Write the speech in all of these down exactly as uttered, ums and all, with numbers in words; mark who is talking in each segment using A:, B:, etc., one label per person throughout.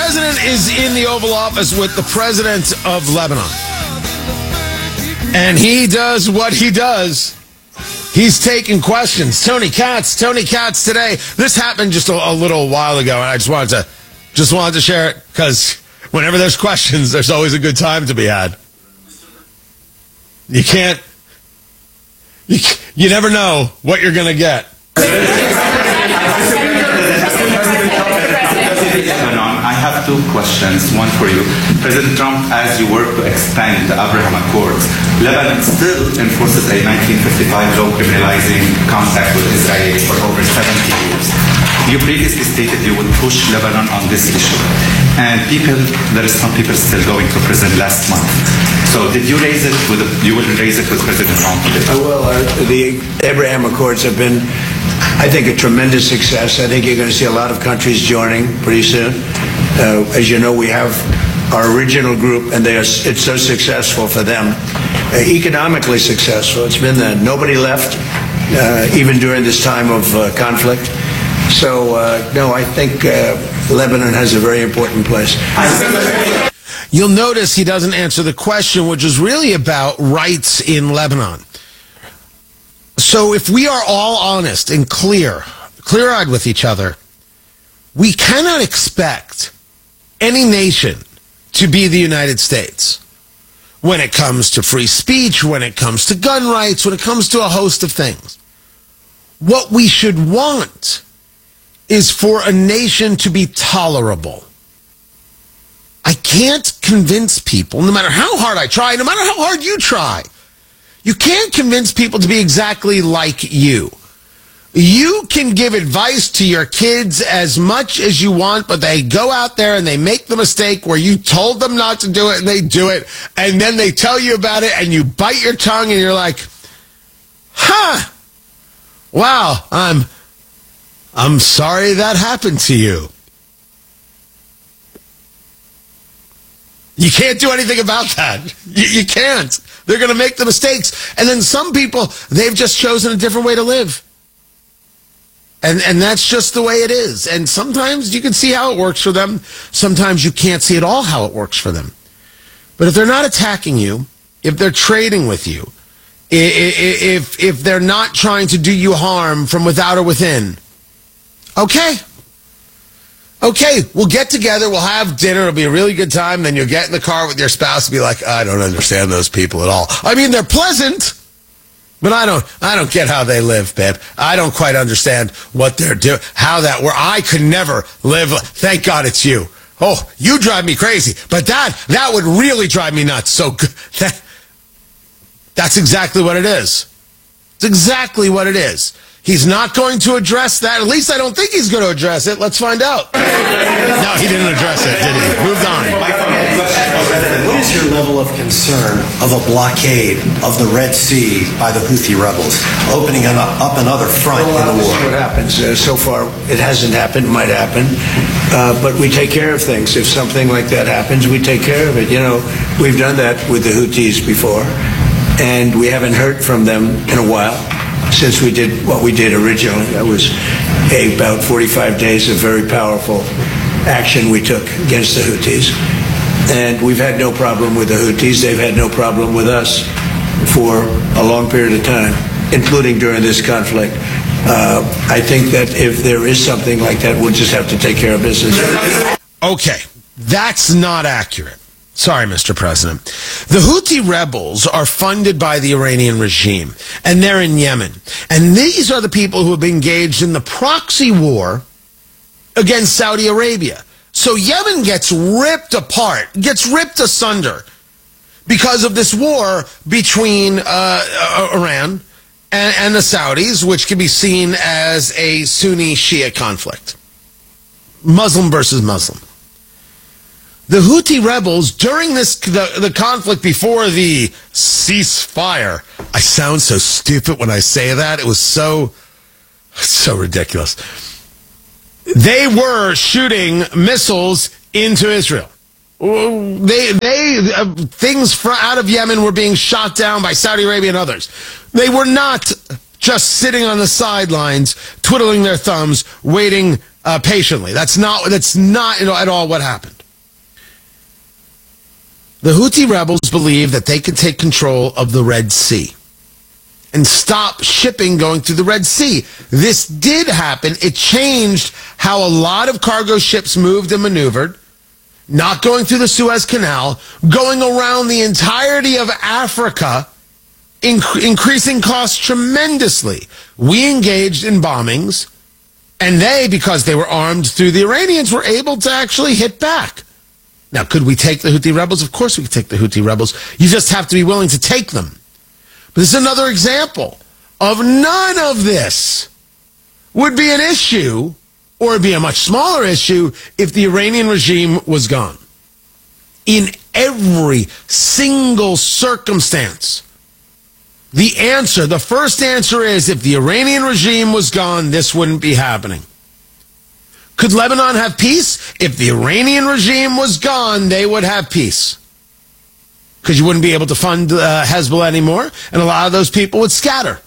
A: president is in the Oval Office with the president of Lebanon. And he does what he does. He's taking questions. Tony Katz, Tony Katz today. This happened just a, a little while ago, and I just wanted to just wanted to share it because whenever there's questions, there's always a good time to be had. You can't, you, you never know what you're going to get.
B: I have two questions, one for you. President Trump, as you work to expand the Abraham Accords, Lebanon still enforces a nineteen fifty-five law criminalizing contact with Israel for over seventy years. You previously stated you would push Lebanon on this issue. And people, there is some people still going to prison last month. So did you raise it with, you will raise it with President Trump?
C: Well, uh, the Abraham Accords have been, I think, a tremendous success. I think you're going to see a lot of countries joining pretty soon. Uh, as you know, we have our original group, and they are, it's so successful for them. Uh, economically successful. It's been that nobody left, uh, even during this time of uh, conflict. So, uh, no, I think uh, Lebanon has a very important place.
A: You'll notice he doesn't answer the question, which is really about rights in Lebanon. So if we are all honest and clear, clear-eyed with each other, we cannot expect any nation to be the United States when it comes to free speech, when it comes to gun rights, when it comes to a host of things. What we should want is for a nation to be tolerable. I can't convince people, no matter how hard I try, no matter how hard you try, you can't convince people to be exactly like you. You can give advice to your kids as much as you want, but they go out there and they make the mistake where you told them not to do it and they do it, and then they tell you about it and you bite your tongue and you're like, huh, wow, I'm, I'm sorry that happened to you. You can't do anything about that. You, you can't. They're going to make the mistakes. And then some people, they've just chosen a different way to live. And and that's just the way it is. And sometimes you can see how it works for them. Sometimes you can't see at all how it works for them. But if they're not attacking you, if they're trading with you, if if they're not trying to do you harm from without or within, okay. Okay, we'll get together, we'll have dinner, it'll be a really good time, then you'll get in the car with your spouse and be like, I don't understand those people at all. I mean, they're pleasant, but I don't I don't get how they live, babe. I don't quite understand what they're doing, how that works. I could never live. Thank God it's you. Oh, you drive me crazy, but that that would really drive me nuts. So that, that's exactly what it is. It's exactly what it is. He's not going to address that. At least I don't think he's going to address it. Let's find out. No, he didn't address it, did he? Moved on.
D: What is your level of concern of a blockade of the Red Sea by the Houthi rebels, opening up another front
C: well,
D: in the war?
C: What happens? Uh, so far, it hasn't happened. It might happen. Uh, but we take care of things. If something like that happens, we take care of it. You know, we've done that with the Houthis before, and we haven't heard from them in a while. Since we did what we did originally. That was a, about forty-five days of very powerful action we took against the Houthis. And we've had no problem with the Houthis. They've had no problem with us for a long period of time, including during this conflict. Uh, I think that if there is something like that, we'll just have to take care of business.
A: Okay, that's not accurate. Sorry, Mister President. The Houthi rebels are funded by the Iranian regime, and they're in Yemen. And these are the people who have been engaged in the proxy war against Saudi Arabia. So Yemen gets ripped apart, gets ripped asunder because of this war between uh, Iran and, and the Saudis, which can be seen as a Sunni-Shia conflict. Muslim versus Muslim. The Houthi rebels, during this the, the conflict before the ceasefire, I sound so stupid when I say that. It was so, so ridiculous. They were shooting missiles into Israel. They, they, uh, things for, out of Yemen were being shot down by Saudi Arabia and others. They were not just sitting on the sidelines, twiddling their thumbs, waiting uh, patiently. That's not, that's not you know, at all what happened. The Houthi rebels believe that they can take control of the Red Sea and stop shipping going through the Red Sea. This did happen. It changed how a lot of cargo ships moved and maneuvered, not going through the Suez Canal, going around the entirety of Africa, inc- increasing costs tremendously. We engaged in bombings, and they, because they were armed through the Iranians, were able to actually hit back. Now, could we take the Houthi rebels? Of course we could take the Houthi rebels. You just have to be willing to take them. But this is another example of none of this would be an issue, or it'd be a much smaller issue, if the Iranian regime was gone. In every single circumstance, the answer, the first answer is, if the Iranian regime was gone, this wouldn't be happening. Could Lebanon have peace? If the Iranian regime was gone, they would have peace. Because you wouldn't be able to fund uh, Hezbollah anymore, and a lot of those people would scatter.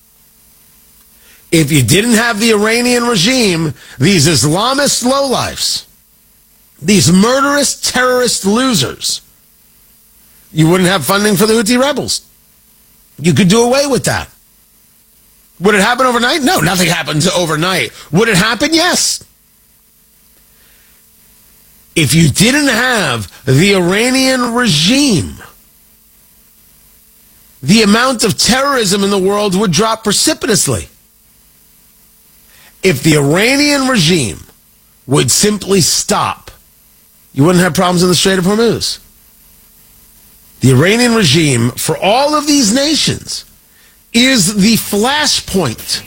A: If you didn't have the Iranian regime, these Islamist lowlifes, these murderous terrorist losers, you wouldn't have funding for the Houthi rebels. You could do away with that. Would it happen overnight? No, nothing happens overnight. Would it happen? Yes. If you didn't have the Iranian regime, the amount of terrorism in the world would drop precipitously. If the Iranian regime would simply stop, you wouldn't have problems in the Strait of Hormuz. The Iranian regime, for all of these nations, is the flashpoint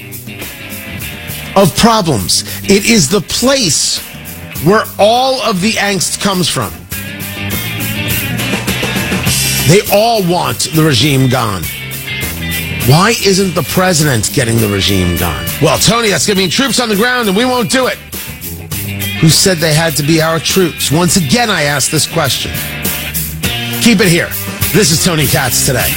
A: of problems. It is the place where all of the angst comes from. They all want the regime gone. Why isn't the president getting the regime gone? Well, Tony, that's going to mean troops on the ground, and we won't do it. Who said they had to be our troops? Once again, I ask this question. Keep it here. This is Tony Katz Today.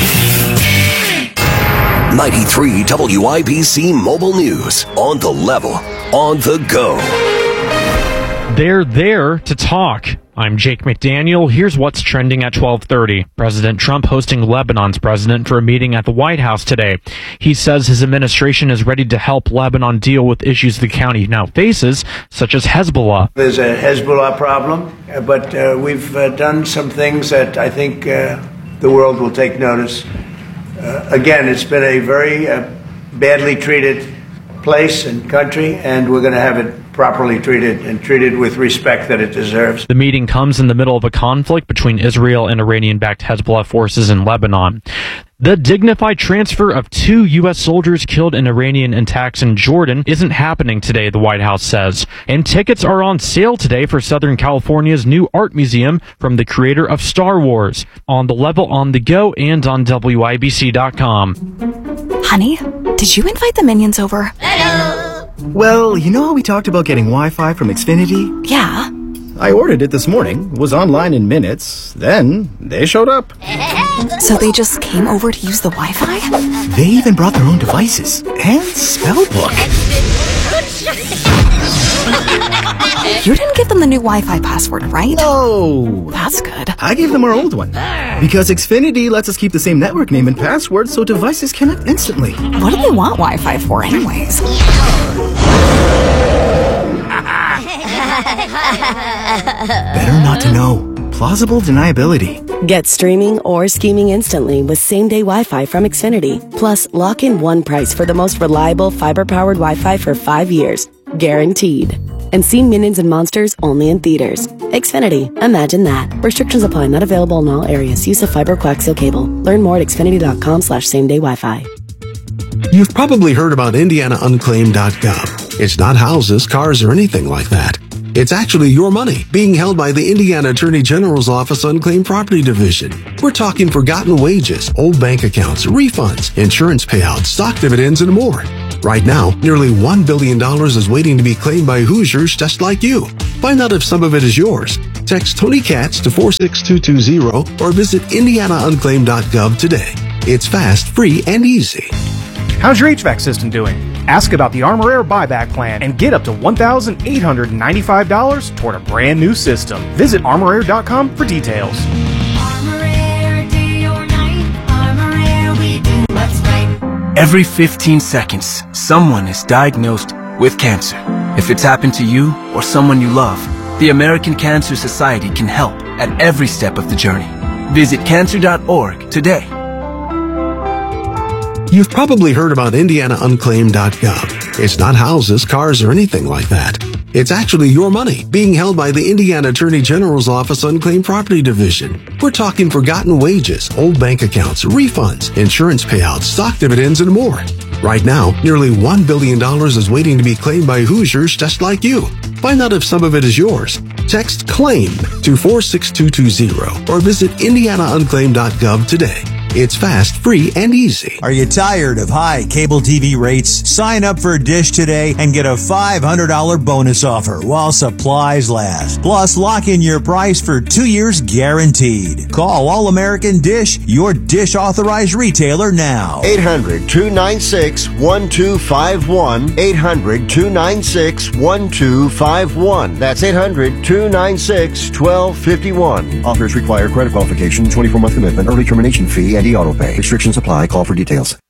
E: ninety-three W I B C Mobile News. On the level. On the go.
F: They're there to talk. I'm Jake McDaniel. Here's what's trending at twelve thirty. President Trump hosting Lebanon's president for a meeting at the White House today. He says his administration is ready to help Lebanon deal with issues the county now faces, such as Hezbollah.
C: There's a Hezbollah problem, but uh, we've uh, done some things that I think uh, the world will take notice. Uh, again, it's been a very uh, badly treated place and country, and we're going to have it properly treated and treated with respect that it deserves.
F: The meeting comes in the middle of a conflict between Israel and Iranian-backed Hezbollah forces in Lebanon. The dignified transfer of two U S soldiers killed in Iranian attacks in Jordan isn't happening today, the White House says. And tickets are on sale today for Southern California's new art museum from the creator of Star Wars. On the level, on the go, and on W I B C dot com.
G: Honey, did you invite the minions over?
H: Hello! Well, you know how we talked about getting Wi-Fi from Xfinity?
G: Yeah.
H: I ordered it this morning, was online in minutes, then they showed up.
G: So they just came over to use the Wi-Fi?
H: They even brought their own devices and spellbook.
G: You didn't give them the new Wi-Fi password, right?
H: No.
G: That's good.
H: I gave them our old one. Because Xfinity lets us keep the same network name and password so devices connect instantly.
G: What do they want Wi-Fi for anyways?
H: Better not to know. Plausible deniability.
I: Get streaming or scheming instantly with same-day Wi-Fi from Xfinity. Plus, lock in one price for the most reliable fiber-powered Wi-Fi for five years. Guaranteed. And see Minions and Monsters only in theaters. Xfinity. Imagine that. Restrictions apply. Not available in all areas. Use of fiber coaxial cable. Learn more at xfinity.com slash same-day Wi-Fi.
J: You've probably heard about Indiana Unclaimed dot gov. It's not houses, cars, or anything like that. It's actually your money being held by the Indiana Attorney General's Office Unclaimed Property Division. We're talking forgotten wages, old bank accounts, refunds, insurance payouts, stock dividends, and more. Right now, nearly one billion dollars is waiting to be claimed by Hoosiers just like you. Find out if some of it is yours. Text Tony Katz to four six two two zero or visit Indiana Unclaimed dot gov today. It's fast, free, and easy.
K: How's your H V A C system doing? Ask about the Armor Air buyback plan and get up to one thousand eight hundred ninety-five dollars toward a brand new system. Visit armor air dot com for details.
L: Every fifteen seconds, someone is diagnosed with cancer. If it's happened to you or someone you love, the American Cancer Society can help at every step of the journey. Visit cancer dot org today.
J: You've probably heard about indiana unclaimed dot gov. It's not houses, cars, or anything like that. It's actually your money being held by the Indiana Attorney General's Office Unclaimed Property Division. We're talking forgotten wages, old bank accounts, refunds, insurance payouts, stock dividends, and more. Right now, nearly one billion dollars is waiting to be claimed by Hoosiers just like you. Find out if some of it is yours. Text CLAIM to four six two two zero or visit indiana unclaimed dot gov today. It's fast, free, and easy.
M: Are you tired of high cable T V rates? Sign up for Dish today and get a five hundred dollars bonus offer while supplies last. Plus, lock in your price for two years guaranteed. Call All American Dish, your Dish authorized retailer now.
N: eight hundred two nine six one two five one. eight hundred two nine six one two five one. That's eight hundred two nine six one two five one.
O: Offers require credit qualification, twenty-four month commitment, early termination fee, and e-auto pay. Restrictions apply. Call for details.